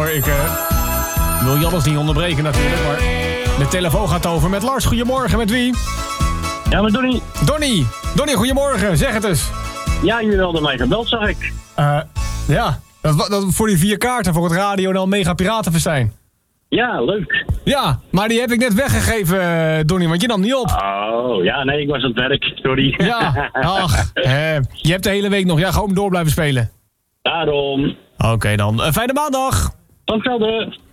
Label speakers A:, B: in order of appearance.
A: Ik wil Jannes niet onderbreken natuurlijk, maar de telefoon gaat over met Lars. Goedemorgen, met wie?
B: Ja, met Donnie.
A: Donnie, goedemorgen. Zeg het eens.
B: Ja, jullie hadden mij gebeld, zag ik.
A: Ja, dat voor die 4 kaarten voor het Radio NL Mega Piratenfestijn.
B: Ja, leuk.
A: Ja, maar die heb ik net weggegeven, Donnie, want je nam niet op.
B: Oh, ja, nee, ik was aan het werk. Sorry.
A: Ja, ach, je hebt de hele week nog. Ja, gewoon door blijven spelen.
B: Daarom.
A: Oké dan. Fijne maandag.
B: Tot hetzelfde.